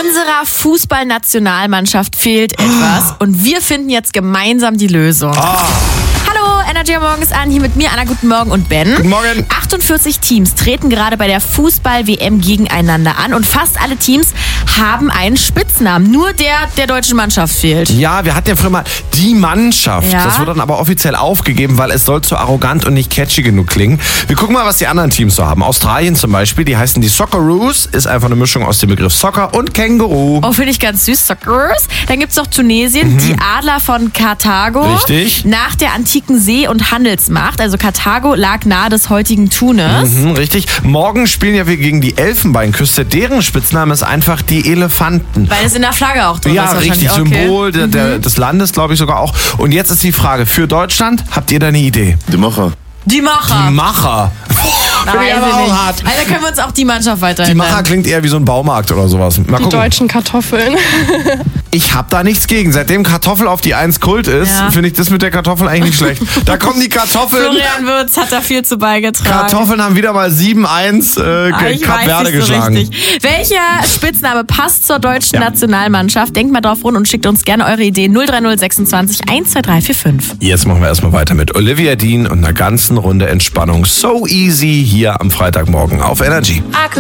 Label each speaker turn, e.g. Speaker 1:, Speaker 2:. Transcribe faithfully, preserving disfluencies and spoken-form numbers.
Speaker 1: Unserer Fußballnationalmannschaft fehlt etwas und wir finden jetzt gemeinsam die Lösung.
Speaker 2: Oh.
Speaker 1: Hallo, Energy am Morgen ist an, hier mit mir, Anna, guten Morgen und Ben.
Speaker 2: Guten Morgen.
Speaker 1: achtundvierzig Teams treten gerade bei der Fußball-W M gegeneinander an und fast alle Teams haben einen Spitznamen. Nur der der deutschen Mannschaft fehlt.
Speaker 2: Ja, wir hatten ja früher mal die Mannschaft.
Speaker 1: Ja.
Speaker 2: Das wurde dann aber offiziell aufgegeben, weil es soll zu arrogant und nicht catchy genug klingen. Wir gucken mal, was die anderen Teams so haben. Australien zum Beispiel, die heißen die Socceroos, ist einfach eine Mischung aus dem Begriff Soccer und Känguru.
Speaker 1: Oh, finde ich ganz süß, Socceroos. Dann gibt es noch Tunesien, mhm. die Adler von Karthago.
Speaker 2: Richtig.
Speaker 1: Nach der antiken See- und Handelsmacht. Also Karthago lag nahe des heutigen Tunis.
Speaker 2: Mhm, richtig. Morgen spielen ja wir gegen die Elfenbeinküste. Deren Spitzname ist einfach die Elefanten.
Speaker 1: Weil es in der Flagge auch drin
Speaker 2: Ja,
Speaker 1: ist.
Speaker 2: richtig.
Speaker 1: Okay.
Speaker 2: Symbol der, der, des Landes, glaube ich sogar auch. Und jetzt ist die Frage, für Deutschland, habt ihr da eine Idee?
Speaker 3: Die Macher.
Speaker 1: Die Macher.
Speaker 2: Die Macher.
Speaker 1: Nein,
Speaker 2: Finde ich aber auch hart.
Speaker 1: Also können wir uns auch die Mannschaft weiterhin
Speaker 2: Die Macher klingt eher wie so ein Baumarkt oder sowas. Mal
Speaker 4: Die
Speaker 2: gucken.
Speaker 4: deutschen Kartoffeln.
Speaker 2: Ich hab da nichts gegen. Seitdem Kartoffel auf die Eins Kult ist,
Speaker 1: Ja.
Speaker 2: finde ich das mit der Kartoffel eigentlich nicht schlecht. Da kommen die Kartoffeln.
Speaker 1: Florian Würz hat da viel zu beigetragen.
Speaker 2: Kartoffeln haben wieder mal sieben eins äh,
Speaker 1: Ah, ich
Speaker 2: Kap
Speaker 1: weiß
Speaker 2: Verde
Speaker 1: nicht so
Speaker 2: geschlagen.
Speaker 1: richtig. Welcher Spitzname passt zur deutschen
Speaker 2: Ja.
Speaker 1: Nationalmannschaft? Denkt mal drauf rum und schickt uns gerne eure Ideen. null drei null sechsundzwanzig eins zwei drei vier fünf.
Speaker 2: Jetzt machen wir erstmal weiter mit Olivia Dean und einer ganzen Runde Entspannung. So easy hier am Freitagmorgen auf Energy.